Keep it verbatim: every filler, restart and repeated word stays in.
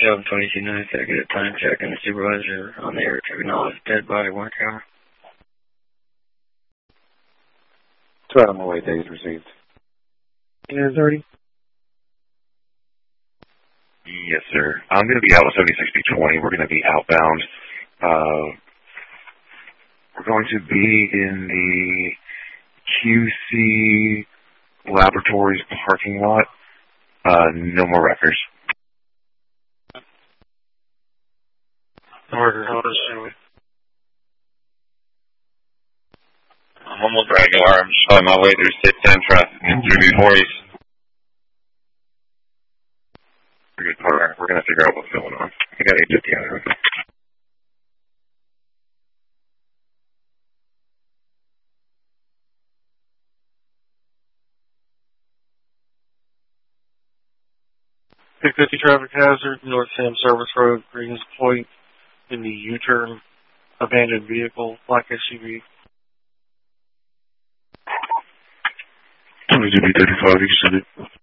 seven twenty-two nine, I get a time check and the supervisor on the air to acknowledge dead body one hour. Two out on my way, days received. ten thirty? Yes, sir. I'm going to be out with seventy-six B twenty. We're going to be outbound. Uh, we're going to be in the Q C Laboratories parking lot. Uh, no more records. Order, how much are we? I'm almost regular. I'm just on my way through six ten traffic and through B forties. Pretty good partner. We're going to figure out what's going on. I got eight fifty out of it. six fifty traffic hazard, North Sam Service Road, Greens Point, in the U-turn, abandoned vehicle, black S U V. twenty-two B thirty-five, you said it.